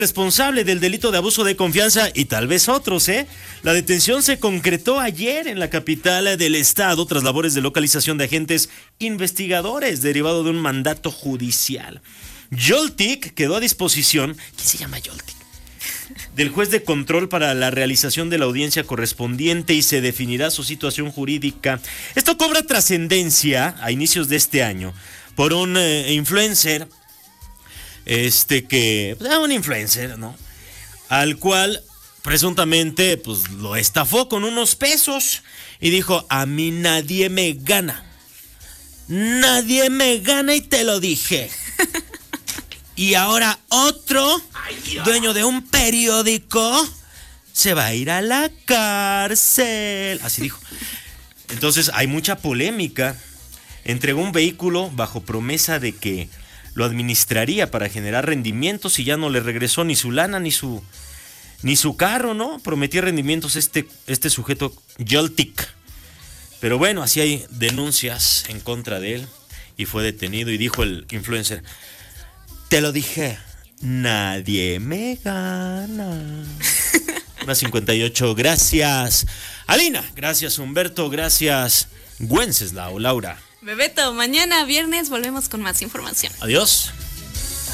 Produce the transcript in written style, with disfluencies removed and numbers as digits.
responsable del delito de abuso de confianza y tal vez otros, ¿eh? La detención se concretó ayer en la capital del estado tras labores de localización de agentes investigadores derivado de un mandato judicial. Joltik quedó a disposición. ¿Quién se llama Joltik? Del juez de control para la realización de la audiencia correspondiente y se definirá su situación jurídica. Esto cobra trascendencia a inicios de este año por un influencer, un influencer, ¿no? Al cual presuntamente pues lo estafó con unos pesos y dijo: a mí nadie me gana y te lo dije. Y ahora otro dueño de un periódico se va a ir a la cárcel. Así dijo. Entonces hay mucha polémica. Entregó un vehículo bajo promesa de que lo administraría para generar rendimientos y ya no le regresó ni su lana ni su carro, ¿no? Prometía rendimientos este sujeto Joltik. Pero bueno, así hay denuncias en contra de él y fue detenido y dijo el influencer: te lo dije, nadie me gana. Una 58, gracias Alina, gracias Humberto, gracias Wenceslao, Laura. Bebeto, mañana viernes volvemos con más información. Adiós.